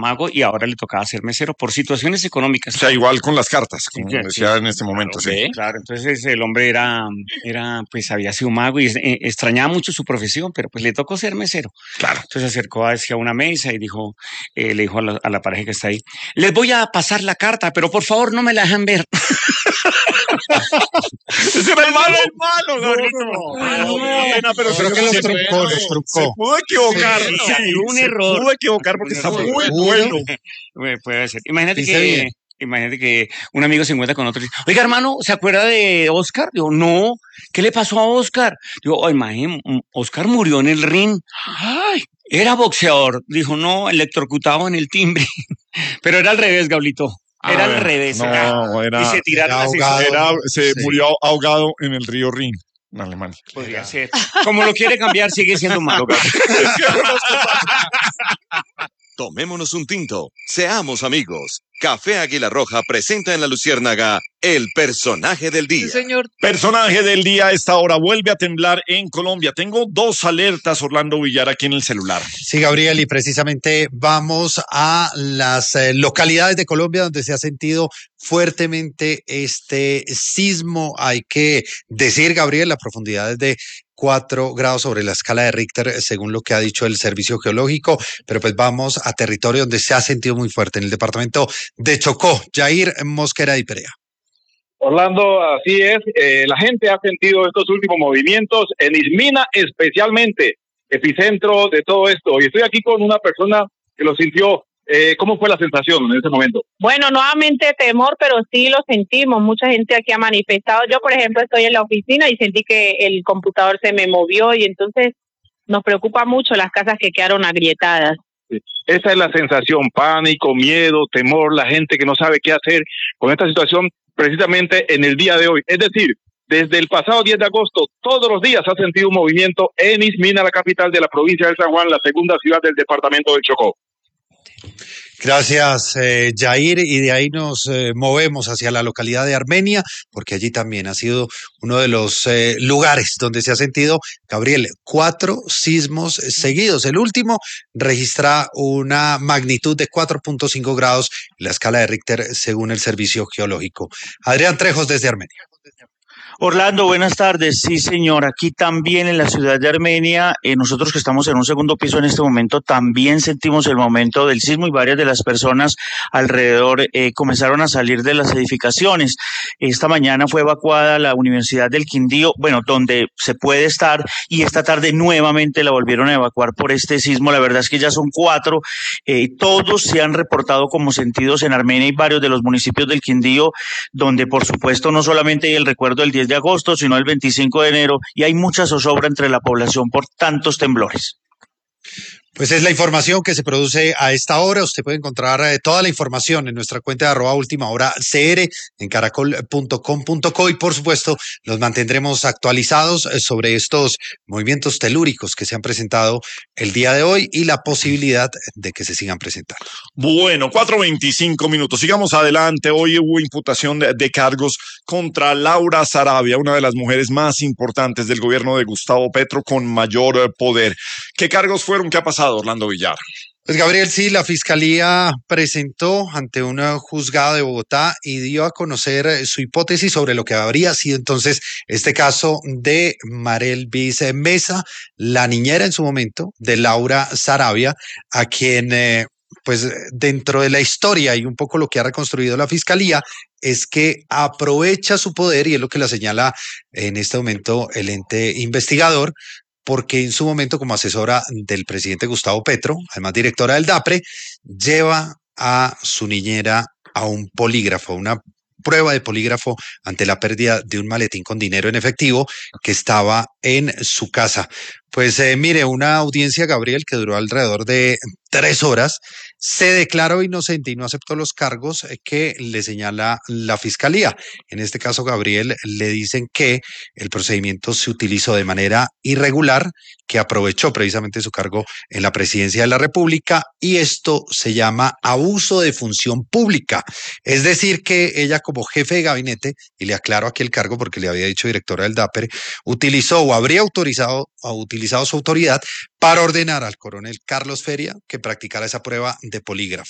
mago y ahora le tocaba ser mesero por situaciones económicas. O sea, igual con las cartas, como Sí, decía sí, en este momento, claro, sí. claro, entonces el hombre pues había sido mago y extrañaba mucho su profesión, pero pues le tocó ser mesero. Claro. Entonces se acercó hacia una mesa y dijo, le dijo a la pareja que está ahí, les voy a pasar la carta, pero por favor no me la dejan ver. ¡Ese era el malo! El malo, Gabrielito. Qué pena, pero Creo que los trucó, los se trucó. pudo equivocar, Sí, sí, un se error. pudo equivocar porque Un está error. muy Seguro. bueno. Puede ser. Dice bien. Imagínate que un amigo se encuentra con otro y dice, oiga, hermano, ¿se acuerda de Oscar? Digo, no, ¿qué le pasó a Oscar? Digo, imagínate, Oscar murió en el ring. Ay, era boxeador. Dijo, no, electrocutado en el timbre. Pero era al revés, Gablito. Era al revés. No, Y se tiraron era así. ahogado. se Sí. murió ahogado en el río Rin, en Alemania. Podría ser. Como lo quiere cambiar, sigue siendo malo. Tomémonos un tinto, seamos amigos. Café Águila Roja presenta en La Luciérnaga el personaje del día. Sí, señor. Personaje del día a esta hora vuelve a temblar en Colombia. Tengo 2 alertas, Orlando Villar, aquí en el celular. Sí, Gabriel, y precisamente vamos a las localidades de Colombia donde se ha sentido fuertemente este sismo. Hay que decir, Gabriel, la profundidad es de 4 grados sobre la escala de Richter, según lo que ha dicho el Servicio Geológico, pero pues vamos a territorio donde se ha sentido muy fuerte, en el departamento de Chocó. Jair Mosquera y Perea. Orlando, así es. La gente ha sentido estos últimos movimientos en Ismina, especialmente epicentro de todo esto. Y estoy aquí con una persona que lo sintió. ¿Cómo fue la sensación en ese momento? Bueno, nuevamente temor, pero sí lo sentimos. Mucha gente aquí ha manifestado. Yo, por ejemplo, estoy en la oficina y sentí que el computador se me movió y entonces nos preocupa mucho las casas que quedaron agrietadas. Esa es la sensación, pánico, miedo, temor, la gente que no sabe qué hacer con esta situación precisamente en el día de hoy. Es decir, desde el pasado 10 de agosto, todos los días ha sentido un movimiento en Ismina, la capital de la provincia de San Juan, la segunda ciudad del departamento del Chocó. Gracias, Jair, y de ahí nos movemos hacia la localidad de Armenia, porque allí también ha sido uno de los lugares donde se ha sentido, Gabriel, 4 sismos seguidos. El último registra una magnitud de 4.5 grados en la escala de Richter, según el Servicio Geológico. Adrián Trejos desde Armenia. Orlando, buenas tardes. Sí, señor. Aquí también en la ciudad de Armenia, nosotros que estamos en un segundo piso en este momento, también sentimos el momento del sismo y varias de las personas alrededor comenzaron a salir de las edificaciones. Esta mañana fue evacuada la Universidad del Quindío, bueno, donde se puede estar, y esta tarde nuevamente la volvieron a evacuar por este sismo. La verdad es que ya son 4. Todos se han reportado como sentidos en Armenia y varios de los municipios del Quindío, donde por supuesto no solamente hay el recuerdo del 10 de agosto, sino el 25 de enero, y hay mucha zozobra entre la población por tantos temblores. Pues es la información que se produce a esta hora. Usted puede encontrar toda la información en nuestra cuenta de @ultimahoracr en caracol.com.co y por supuesto los mantendremos actualizados sobre estos movimientos telúricos que se han presentado el día de hoy y la posibilidad de que se sigan presentando. Bueno, 4:25 minutos. Sigamos adelante. Hoy hubo imputación de cargos contra Laura Sarabia, una de las mujeres más importantes del gobierno de Gustavo Petro con mayor poder. ¿Qué cargos fueron? ¿Qué ha pasado, Orlando Villar? Pues Gabriel, sí, la Fiscalía presentó ante un juzgado de Bogotá y dio a conocer su hipótesis sobre lo que habría sido entonces este caso de Marelvis Mesa, la niñera en su momento de Laura Sarabia, a quien pues dentro de la historia y un poco lo que ha reconstruido la Fiscalía es que aprovecha su poder, y es lo que la señala en este momento el ente investigador, porque en su momento como asesora del presidente Gustavo Petro, además directora del DAPRE, lleva a su niñera a un polígrafo, una prueba de polígrafo ante la pérdida de un maletín con dinero en efectivo que estaba en su casa. Pues mire, una audiencia, Gabriel, que duró alrededor de 3 horas, se declaró inocente y no aceptó los cargos que le señala la Fiscalía. En este caso, Gabriel, le dicen que el procedimiento se utilizó de manera irregular, que aprovechó precisamente su cargo en la presidencia de la República, y esto se llama abuso de función pública. Es decir, que ella como jefe de gabinete, y le aclaro aquí el cargo porque le había dicho directora del DAPRE, utilizó o habría utilizado su autoridad para ordenar al coronel Carlos Feria que practicara esa prueba de polígrafo.